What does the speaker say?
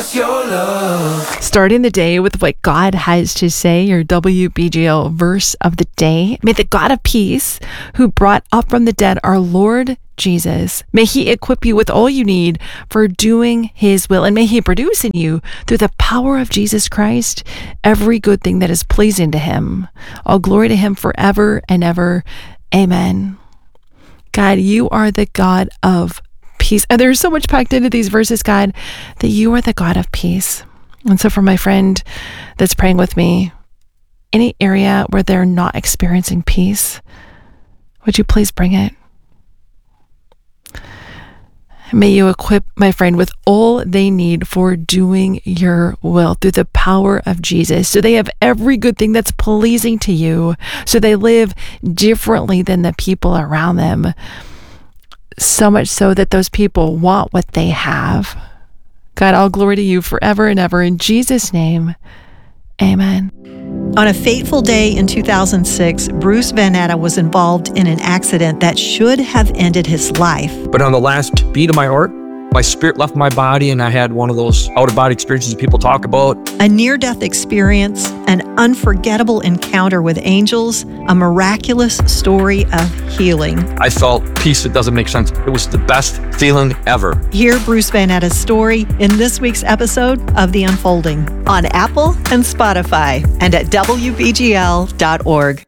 Starting the day with what God has to say, your WBGO verse of the day. May the God of peace, who brought up from the dead our Lord Jesus, may he equip you with all you need for doing his will, and may he produce in you, through the power of Jesus Christ, every good thing that is pleasing to him. All glory to him forever and ever. Amen. God, you are the God of peace. And there's so much packed into these verses, God, that you are the God of peace. And so for my friend that's praying with me, any area where they're not experiencing peace, would you please bring it? May you equip my friend with all they need for doing your will through the power of Jesus, so they have every good thing that's pleasing to you, so they live differently than the people around them, so much so that those people want what they have. God, all glory to you forever and ever. In Jesus' name, amen. On a fateful day in 2006, Bruce Van Natta was involved in an accident that should have ended his life. But on the last beat of my heart, my spirit left my body, and I had one of those out-of-body experiences people talk about. A near-death experience, an unforgettable encounter with angels, a miraculous story of healing. I felt peace that doesn't make sense. It was the best feeling ever. Hear Bruce Van Natta's story in this week's episode of The Unfolding on Apple and Spotify and at WBGL.org.